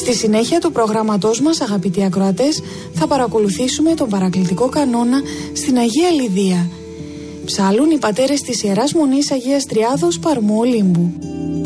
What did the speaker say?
Στη συνέχεια του προγράμματός μας, αγαπητοί ακροατές, θα παρακολουθήσουμε τον παρακλητικό κανόνα στην Αγία Λιδία. Ψάλλουν οι πατέρες της Ιεράς Μονής Αγίας Τριάδος Παρμού Ολύμπου.